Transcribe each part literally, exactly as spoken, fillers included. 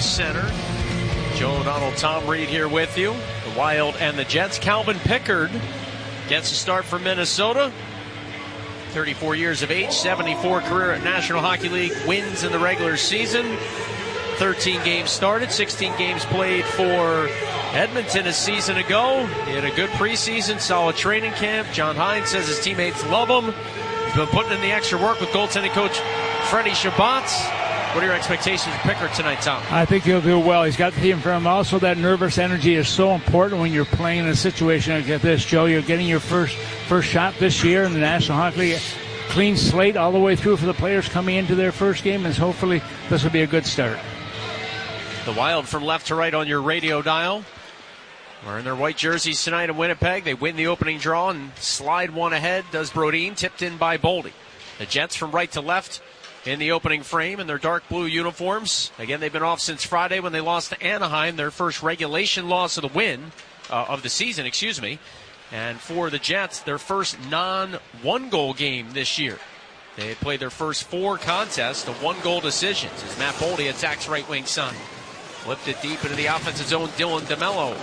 center. Joe O'Donnell, Tom Reed here with you. The Wild and the Jets. Calvin Pickard gets a start for Minnesota. thirty-four years of age, seventy-four career at National Hockey League, wins in the regular season. thirteen games started, sixteen games played for Edmonton a season ago. He had a good preseason, solid training camp. John Hines says his teammates love him. He's been putting in the extra work with goaltending coach Freddie Shabbatz. What are your expectations for Pickard tonight, Tom? I think he'll do well. He's got the team for him. Also, that nervous energy is so important when you're playing in a situation like this, Joe. You're getting your first first shot this year in the National Hockey League. Clean slate all the way through for the players coming into their first game, and hopefully this will be a good start. The Wild from left to right on your radio dial. Wearing their white jerseys tonight in Winnipeg. They win the opening draw and slide one ahead, does Brodin, tipped in by Boldy. The Jets from right to left in the opening frame in their dark blue uniforms. Again, they've been off since Friday when they lost to Anaheim, their first regulation loss of the win, uh, of the season, excuse me. And for the Jets, their first non-one-goal game this year. They played their first four contests to one-goal decisions as Matt Boldy attacks right wing side. Flipped it deep into the offensive zone. Dylan DeMello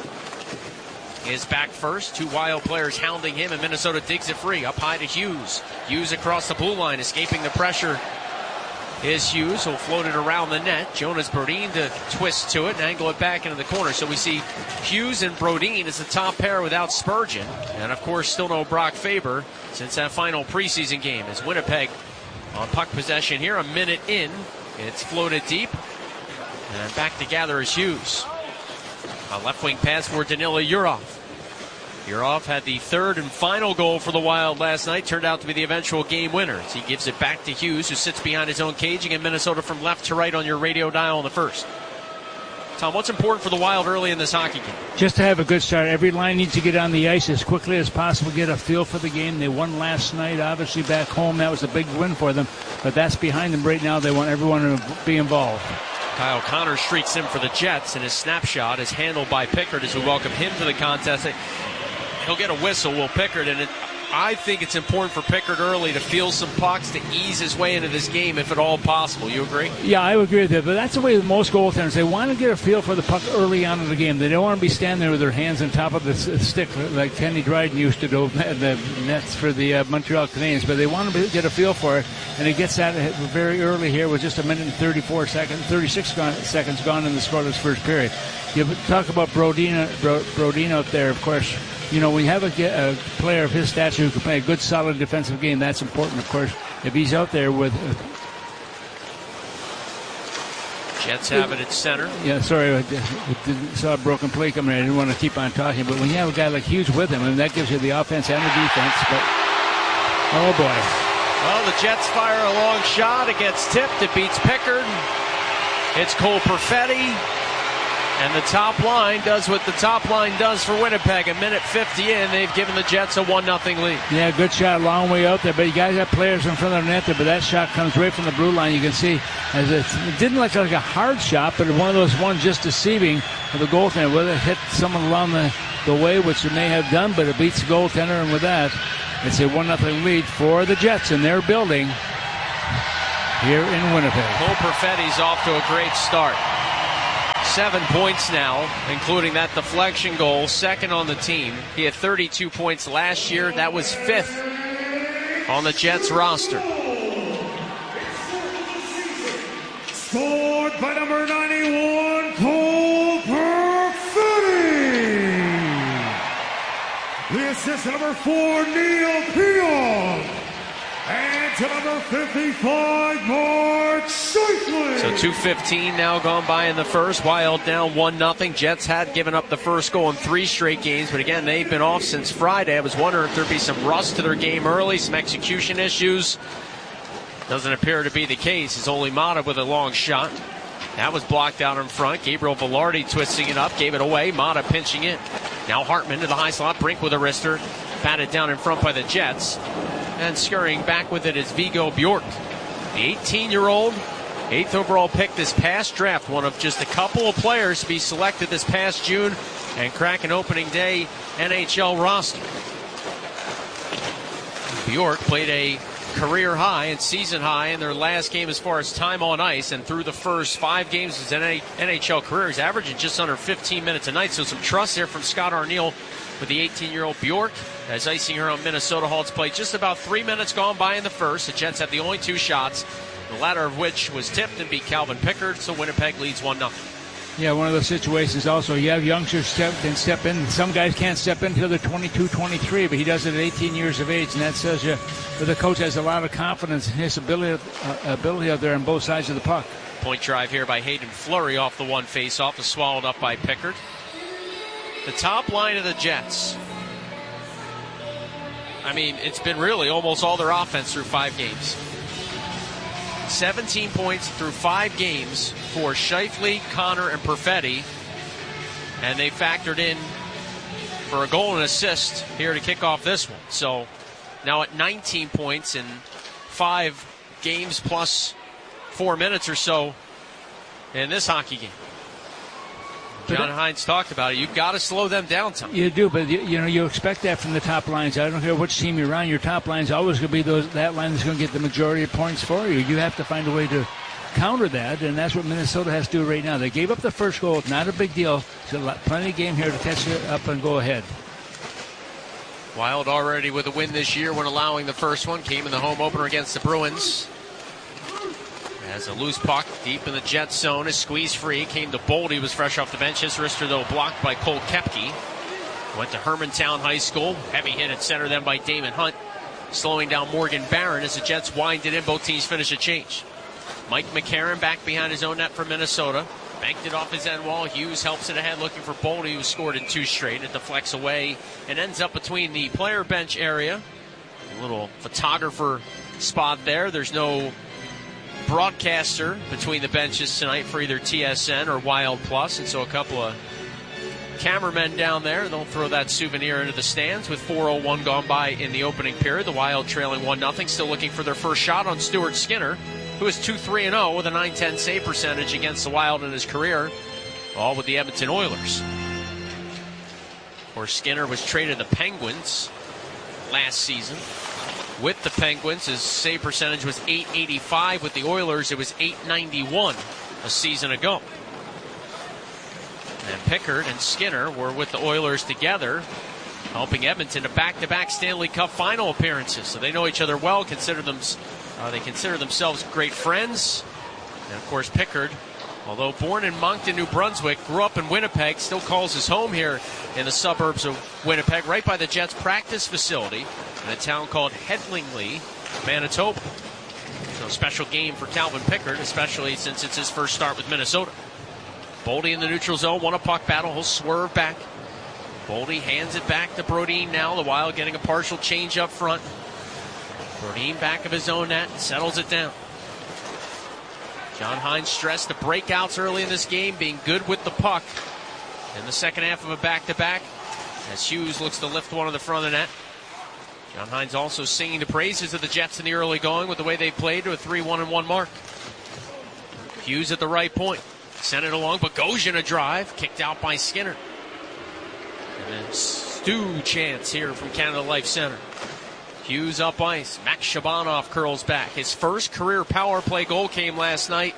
is back first. Two Wild players hounding him, and Minnesota digs it free. Up high to Hughes. Hughes across the blue line, escaping the pressure is Hughes. He'll float it around the net. Jonas Brodin to twist to it and angle it back into the corner. So we see Hughes and Brodin as the top pair without Spurgeon. And, of course, still no Brock Faber since that final preseason game. As Winnipeg on puck possession here, a minute in. It's floated deep. And back to gather is Hughes. A left wing pass for Danila Yurov. Yurov had the third and final goal for the Wild last night. Turned out to be the eventual game winner. As he gives it back to Hughes, who sits behind his own cage. Again, Minnesota from left to right on your radio dial in the first. Tom, what's important for the Wild early in this hockey game? Just to have a good start. Every line needs to get on the ice as quickly as possible, get a feel for the game. They won last night, obviously back home. That was a big win for them. But that's behind them right now. They want everyone to be involved. Kyle Connor streaks in for the Jets, and his snapshot is handled by Pickard as we welcome him to the contest. He'll get a whistle, Will Pickard, and it, I think it's important for Pickard early to feel some pucks to ease his way into this game if at all possible. You agree? Yeah, I would agree with that, but that's the way with most goaltenders. They want to get a feel for the puck early on in the game. They don't want to be standing there with their hands on top of the stick like Kenny Dryden used to do the nets for the uh, Montreal Canadiens, but they want to get a feel for it, and he gets that very early here with just a minute and thirty-four seconds, thirty-six gone, seconds gone in the scoreless first period. You talk about Brodin, Brodin out there, of course. You know, when you have a, a player of his stature who can play a good, solid defensive game, that's important, of course. If he's out there with... Uh, Jets have it at center. Yeah, sorry, I saw a broken play coming in. I didn't want to keep on talking. But when you have a guy like Hughes with him, and that gives you the offense and the defense. But, oh, boy. Well, the Jets fire a long shot. It gets tipped. It beats Pickard. It's Cole Perfetti. And the top line does what the top line does for Winnipeg. A minute fifty in, they've given the Jets a one nothing lead. Yeah, good shot, long way out there. But you guys have players in front of the net there, but that shot comes right from the blue line. You can see as it, it didn't look like a hard shot, but one of those ones just deceiving for the goaltender. Whether it hit someone along the, the way, which it may have done, but it beats the goaltender, and with that, it's a one nothing lead for the Jets in their building here in Winnipeg. Cole Perfetti's off to a great start. Seven points now, including that deflection goal, second on the team. He had thirty-two points last year. That was fifth on the Jets roster. Scored by number ninety-one, Cole Perfetti. The assist to number four, Neil Pionk. And to number fifty-five, Mark Scheifele. So two fifteen now gone by in the first. Wild down one nothing. Jets had given up the first goal in three straight games, but again, they've been off since Friday. I was wondering if there'd be some rust to their game early, some execution issues. Doesn't appear to be the case. It's only Mata with a long shot. That was blocked out in front. Gabriel Velarde twisting it up, gave it away. Mata pinching it. Now Hartman to the high slot. Brink with a wrister. Patted down in front by the Jets. And scurrying back with it is Viggo Bjork. The eighteen-year-old, eighth overall pick this past draft. One of just a couple of players to be selected this past June and crack an opening day N H L roster. Bjork played a career high and season high in their last game as far as time on ice, and through the first five games of his N H L career, he's averaging just under fifteen minutes a night. So some trust there from Scott Arniel with the eighteen-year-old Bjork as icing her on Minnesota Hall. It's played just about three minutes gone by in the first. The Jets have the only two shots, the latter of which was tipped and beat Calvin Pickard, so Winnipeg leads one nothing. Yeah, one of those situations also. You have youngsters step can step in. Some guys can't step in until they're twenty-two, twenty-three, but he does it at eighteen years of age, and that says you that the coach has a lot of confidence in his ability, uh, ability out there on both sides of the puck. Point drive here by Hayden Fleury off the one face-off, is swallowed up by Pickard. The top line of the Jets, I mean, it's been really almost all their offense through five games. seventeen points through five games for Scheifele, Connor, and Perfetti. And they factored in for a goal and assist here to kick off this one. So now at nineteen points in five games plus four minutes or so in this hockey game. John Hines talked about it. You've got to slow them down, Tom. You do, but you, you know you expect that from the top lines. I don't care which team you're on. Your top line's always going to be those that line that's going to get the majority of points for you. You have to find a way to counter that, and that's what Minnesota has to do right now. They gave up the first goal. Not a big deal. There's plenty of game here to catch it up and go ahead. Wild already with a win this year when allowing the first one. Came in the home opener against the Bruins. As a loose puck deep in the Jet zone is squeezed free. Came to Boldy, was fresh off the bench. His wrister, though, blocked by Cole Koepke. Went to Hermantown High School. Heavy hit at center then by Damon Hunt. Slowing down Morgan Barron as the Jets wind it in. Both teams finish a change. Mike McCarron back behind his own net for Minnesota. Banked it off his end wall. Hughes helps it ahead looking for Boldy, who scored in two straight. It deflects away and ends up between the player bench area. A little photographer spot there. There's no broadcaster between the benches tonight for either T S N or Wild Plus, and so a couple of cameramen down there, and they'll throw that souvenir into the stands with four oh one gone by in the opening period. The Wild trailing one nothing, still looking for their first shot on Stuart Skinner, who is two three and oh with a nine ten save percentage against the Wild in his career, all with the Edmonton Oilers. Of course, Skinner was traded to the Penguins last season. With the Penguins, his save percentage was eight eighty-five. With the Oilers, it was eight ninety-one a season ago. And Pickard and Skinner were with the Oilers together, helping Edmonton to back-to-back Stanley Cup final appearances. So they know each other well. Consider them, uh, they consider themselves great friends. And, of course, Pickard, although born in Moncton, New Brunswick, grew up in Winnipeg, still calls his home here in the suburbs of Winnipeg, right by the Jets' practice facility in a town called Headingley, Manitoba. So a special game for Calvin Pickard, especially since it's his first start with Minnesota. Boldy in the neutral zone, won a puck battle. He'll swerve back. Boldy hands it back to Brodin now. The Wild getting a partial change up front. Brodin back of his own net, settles it down. John Hines stressed the breakouts early in this game, being good with the puck in the second half of a back-to-back, as Hughes looks to lift one of the front of the net. John Hines also singing the praises of the Jets in the early going with the way they played to a three one and one mark. Hughes at the right point. Sent it along, Bogosian a drive. Kicked out by Skinner. And then Stu chance here from Canada Life Center. Hughes up ice. Max Shabanov curls back. His first career power play goal came last night.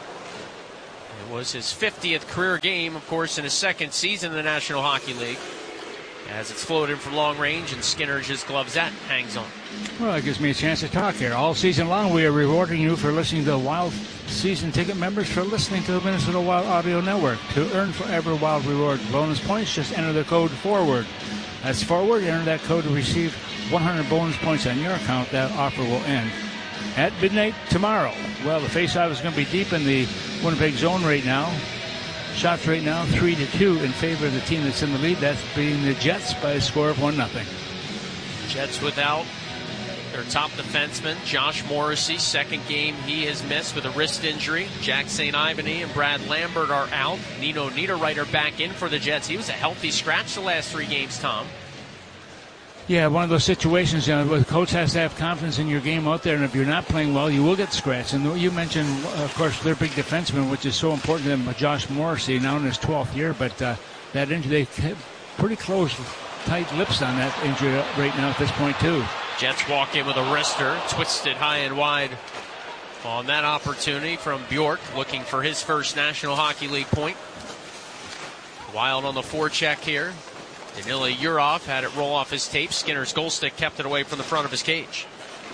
It was his fiftieth career game, of course, in his second season in the National Hockey League. As it's floated from long range, and Skinner just gloves that, hangs on. Well, that gives me a chance to talk here. All season long, we are rewarding you for listening to the Wild season ticket members for listening to the Minnesota Wild Audio Network. To earn forever Wild Reward bonus points, just enter the code FORWARD. That's FORWARD. Enter that code to receive one hundred bonus points on your account. That offer will end at midnight tomorrow. Well, the faceoff is going to be deep in the Winnipeg zone right now. Shots right now, three to two in favor of the team that's in the lead. That's being the Jets by a score of one nothing. Jets without their top defenseman, Josh Morrissey. Second game he has missed with a wrist injury. Jack Saint Ivany and Brad Lambert are out. Nino Niederreiter back in for the Jets. He was a healthy scratch the last three games, Tom. Yeah, one of those situations, you know, where the coach has to have confidence in your game out there, and if you're not playing well, you will get scratched. And you mentioned, of course, their big defenseman, which is so important to them, Josh Morrissey, now in his twelfth year, but uh, that injury, they have pretty close, tight lips on that injury right now at this point, too. Jets walk in with a wrister, twisted high and wide on that opportunity from Bjork, looking for his first National Hockey League point. Wild on the forecheck here. Danila Yurov had it roll off his tape. Skinner's goal stick kept it away from the front of his cage.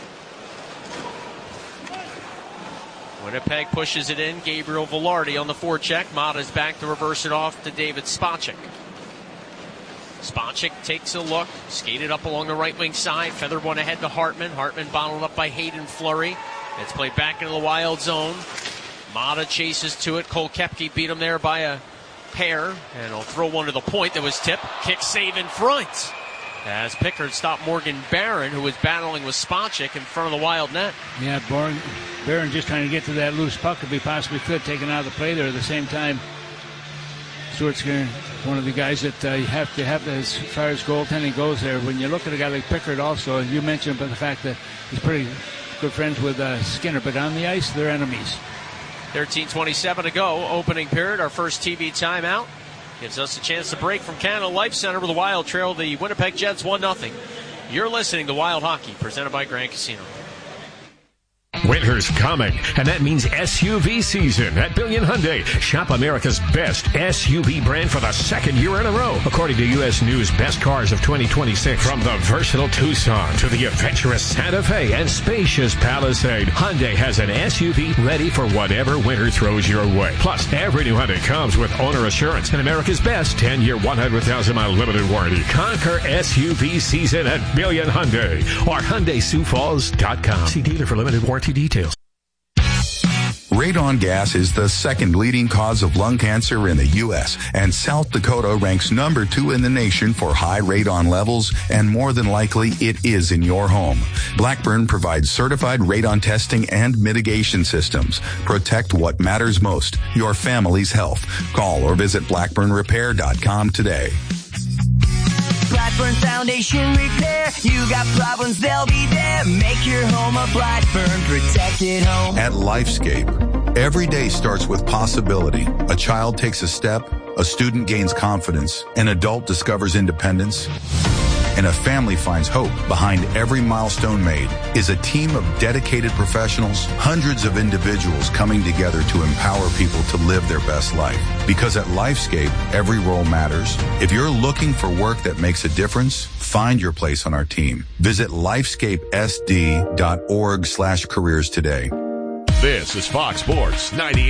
Winnipeg pushes it in. Gabriel Velarde on the forecheck. Mata's back to reverse it off to David Spacek. Spacek takes a look, skated up along the right wing side, feathered one ahead to Hartman. Hartman bottled up by Hayden Fleury. It's played back into the Wild zone. Mata chases to it. Cole Koepke beat him there by a pair, and he'll throw one to the point that was tipped. Kick save in front as Pickard stopped Morgan Barron, who was battling with Spacek in front of the Wild net. Yeah, Barron, Barron just trying to get to that loose puck if he possibly could, taken out of the play there. At the same time, Stuart Skinner, one of the guys that uh, you have to have as far as goaltending goes there. When you look at a guy like Pickard also, you mentioned about the fact that he's pretty good friends with uh, Skinner, but on the ice, they're enemies. thirteen twenty-seven to go, opening period. Our first T V timeout gives us a chance to break from Canada Life Center with the Wild trail the Winnipeg Jets one nothing. You're listening to Wild Hockey, presented by Grand Casino. Winter's coming, and that means S U V season at Billion Hyundai. Shop America's best S U V brand for the second year in a row, according to U S News Best Cars of twenty twenty-six. From the versatile Tucson to the adventurous Santa Fe and spacious Palisade, Hyundai has an S U V ready for whatever winter throws your way. Plus, every new Hyundai comes with owner assurance and America's best ten-year, one hundred thousand mile limited warranty. Conquer S U V season at Billion Hyundai or Hyundai Sioux Falls dot com. See dealer for limited warranty details. Radon gas is the second leading cause of lung cancer in the U S, and South Dakota ranks number two in the nation for high radon levels, and more than likely it is in your home. Blackburn provides certified radon testing and mitigation systems. Protect what matters most, your family's health. Call or visit blackburn repair dot com today. Blackburn Foundation Repair. You got problems, they'll be there. Make your home a Blackburn protected home. At Lifescape, every day starts with possibility. A child takes a step, a student gains confidence, an adult discovers independence, and a family finds hope. Behind every milestone made is a team of dedicated professionals, hundreds of individuals coming together to empower people to live their best life. Because at Lifescape, every role matters. If you're looking for work that makes a difference, find your place on our team. Visit lifescapesd dot org slash careers today. This is Fox Sports ninety-eight.